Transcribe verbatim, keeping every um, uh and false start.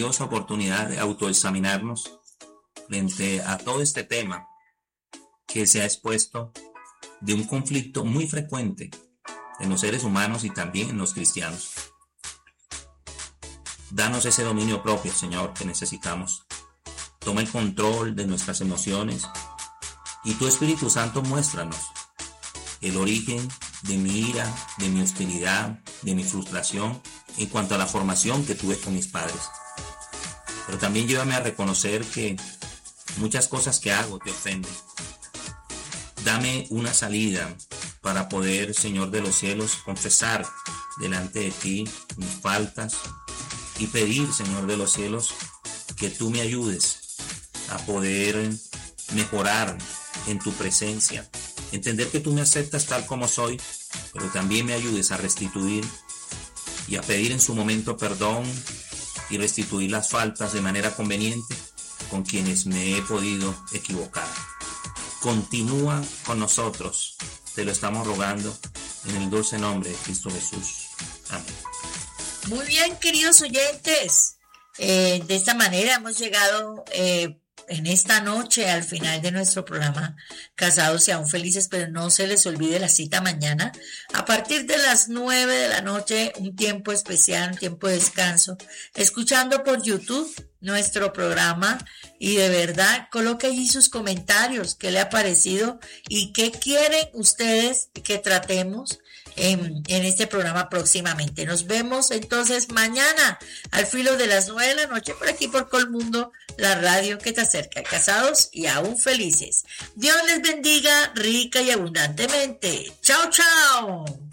maravillosa oportunidad de autoexaminarnos frente a todo este tema que se ha expuesto de un conflicto muy frecuente en los seres humanos y también en los cristianos. Danos ese dominio propio, Señor, que necesitamos. Toma el control de nuestras emociones y tu Espíritu Santo muéstranos el origen de mi ira, de mi hostilidad, de mi frustración en cuanto a la formación que tuve con mis padres. Pero también llévame a reconocer que muchas cosas que hago te ofenden. Dame una salida para poder, Señor de los cielos, confesar delante de ti mis faltas y pedir, Señor de los cielos, que tú me ayudes a poder mejorar en tu presencia. Entender que tú me aceptas tal como soy, pero también me ayudes a restituir y a pedir en su momento perdón y restituir las faltas de manera conveniente con quienes me he podido equivocar. Continúa con nosotros, te lo estamos rogando en el dulce nombre de Cristo Jesús. Amén. Muy bien, queridos oyentes, eh, de esta manera hemos llegado eh, en esta noche al final de nuestro programa Casados y Aún Felices, pero no se les olvide la cita mañana a partir de las nueve de la noche, un tiempo especial, un tiempo de descanso, escuchando por YouTube nuestro programa y de verdad coloque allí sus comentarios, qué le ha parecido y qué quieren ustedes que tratemos En, en este programa próximamente. Nos vemos entonces mañana al filo de las nueve de la noche por aquí por Colmundo, la radio que te acerca. Casados y Aún Felices. Dios les bendiga rica y abundantemente. Chao, chao.